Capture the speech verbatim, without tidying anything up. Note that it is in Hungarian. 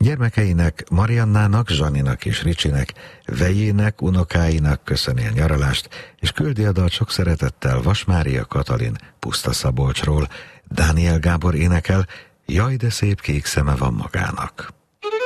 Gyermekeinek, Mariannának, Zsaninak és Ricsinek, vejének, unokáinak köszöni a nyaralást, és küldi a dalt sok szeretettel Vas Mária Katalin Puszta Szabolcsról. Dániel Gábor énekel, Jaj, de szép kék szeme van magának.